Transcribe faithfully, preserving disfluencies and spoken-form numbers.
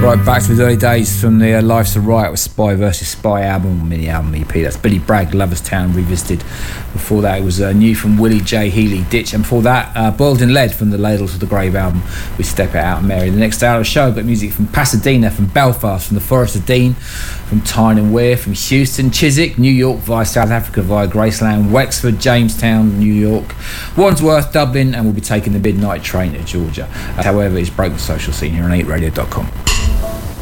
right back to his early days from the uh, Life's a Riot with Spy versus Spy album, mini album E P. That's Billy Bragg, Lover's Town Revisited. Before that, it was uh, new from Willie J. Healy, Ditch. And before that, uh, Boiled in Lead from the Ladles of the Grave album with Step It Out Mary. The next hour of the show, got music from Pasadena, from Belfast, from the Forest of Dean, from Tyne and Wear, from Houston, Chiswick, New York via South Africa via Graceland, Wexford, Jamestown, New York, Wandsworth, Dublin, and we'll be taking the midnight train to Georgia. Uh, however, it's broke the social scene here on eight radio dot com.